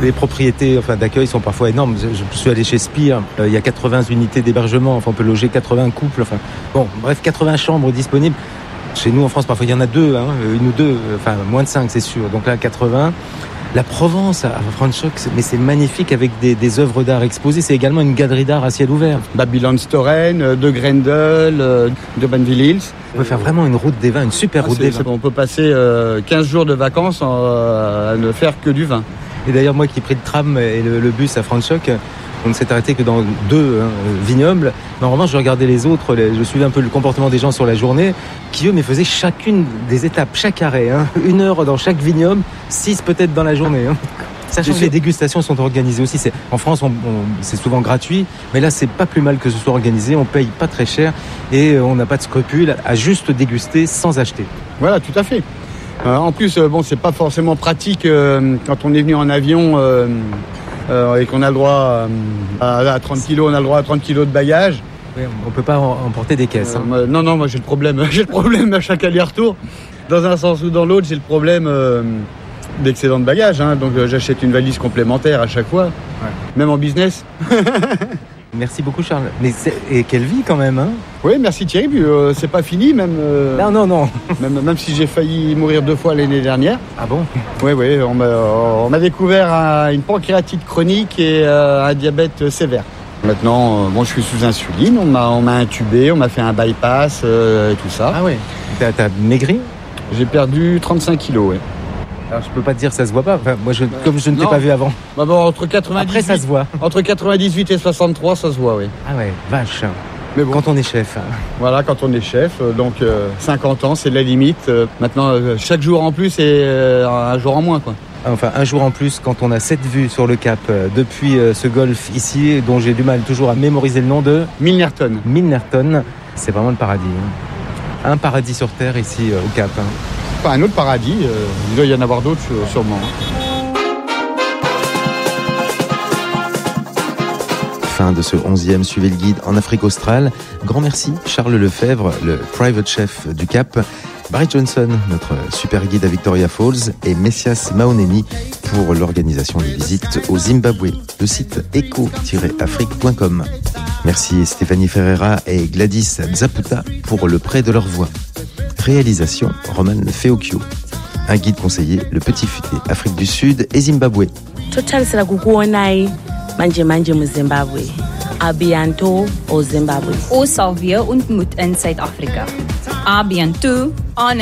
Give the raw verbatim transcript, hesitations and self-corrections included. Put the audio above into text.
Les propriétés enfin, d'accueil sont parfois énormes. Je, je suis allé chez Spire, euh, il y a quatre-vingts unités d'hébergement, enfin, on peut loger quatre-vingts couples. Enfin, bon, bref, quatre-vingts chambres disponibles. Chez nous, en France, parfois, il y en a deux, hein, une ou deux, enfin, moins de cinq, c'est sûr. Donc là, quatre-vingts. La Provence, à Franschhoek, mais c'est magnifique avec des, des œuvres d'art exposées. C'est également une galerie d'art à ciel ouvert. Babylon Storen, de Grendel, de Banville Hills. On peut faire vraiment une route des vins, une super ah, route des vins. On peut passer euh, quinze jours de vacances en, euh, à ne faire que du vin. Et d'ailleurs, moi qui ai pris le tram et le, le bus à Franschhoek, on ne s'est arrêté que dans deux hein, vignobles. Mais en revanche, je regardais les autres, les, je suivais un peu le comportement des gens sur la journée, qui eux, mais faisaient chacune des étapes, chaque arrêt, hein, une heure dans chaque vignoble, six peut-être dans la journée. Hein. Sachant que les dégustations sont organisées aussi. C'est, en France, on, on, c'est souvent gratuit, mais là, c'est pas plus mal que ce soit organisé. On paye pas très cher et on n'a pas de scrupules à juste déguster sans acheter. Voilà, tout à fait. Euh, en plus, euh, bon, c'est pas forcément pratique euh, quand on est venu en avion. Euh, Euh, et qu'on a le droit euh, à trente kilos, on a le droit à trente kilos de bagages. Oui, on ne peut pas emporter des caisses. Hein. Euh, non, non, moi j'ai le problème. J'ai le problème à chaque aller-retour. Dans un sens ou dans l'autre, j'ai le problème euh, d'excédent de bagages. Hein, donc euh, j'achète une valise complémentaire à chaque fois, ouais. Même en business. Merci beaucoup Charles. Mais c'est... Et quelle vie quand même hein. Oui, merci Thierry. Puis, euh, c'est pas fini même. Euh, non, non, non. Même, même si j'ai failli mourir deux fois l'année dernière. Ah bon? Oui, oui. On m'a, on m'a découvert un, une pancréatite chronique et euh, un diabète sévère. Maintenant, euh, bon, je suis sous insuline. On m'a, on m'a intubé, on m'a fait un bypass euh, et tout ça. Ah oui. T'as, t'as maigri? J'ai perdu trente-cinq kilos, oui. Alors, je peux pas te dire ça se voit pas. Enfin, moi, je, comme je ne t'ai non. pas vu avant. Bah bon, entre quatre-vingt-dix-huit, après, ça se voit. Entre quatre-vingt-dix-huit et soixante-trois, ça se voit, oui. Ah ouais, vache. Mais bon. Quand on est chef. Hein. Voilà, quand on est chef. Donc, euh, cinquante ans, c'est la limite. Euh, maintenant, euh, chaque jour en plus et euh, un jour en moins, quoi. Enfin, un jour en plus, quand on a cette vue sur le cap euh, depuis euh, ce golfe ici, dont j'ai du mal toujours à mémoriser le nom de... Milnerton. Milnerton, c'est vraiment le paradis. Hein. Un paradis sur terre ici euh, au cap. Hein. Pas un autre paradis, euh, il doit y en avoir d'autres sûrement. Fin de ce onzième Suivez le guide en Afrique australe. Grand merci Charles Lefebvre, le private chef du Cap, Barry Johnson, notre super guide à Victoria Falls, et Messias Maoneni pour l'organisation des visites au Zimbabwe. Le site eco tiret afrique point com. Merci Stéphanie Ferreira et Gladys Zaputa pour le prêt de leur voix. Réalisation Roman Feokio. Un guide conseillé, le Petit Futé, Afrique du Sud et Zimbabwe. Totalisira kukuonai manje manje mu Zimbabwe. A bientôt au Zimbabwe. Ons sal weer ontmoet in Suid-Afrika. A bientôt. On